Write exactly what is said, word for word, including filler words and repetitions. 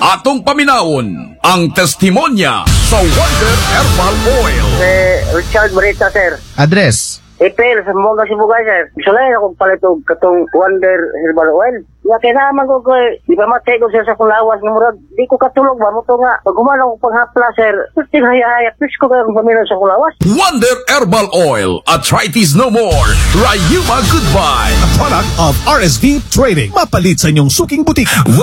Atong paminawon ang testimonya sa Wonder Herbal Oil. Eh, Richard Barita, sir. Address. April, sa mga Sibugay, sir. Gusto lang akong palitog katong Wonder Herbal Oil. Ya, kaya naman ko ko, di ba matay ko sir sa kulawas ng murag. Di ko katulog ba mo to nga. Pag umalaw ko panghapla, sir. Puting haya-haya. Pis ko kayong pamilya sa kulawas. Wonder Herbal Oil. Arthritis no more. Rayuma goodbye. A product of R S V Trading. Mapalit sa inyong suking butik.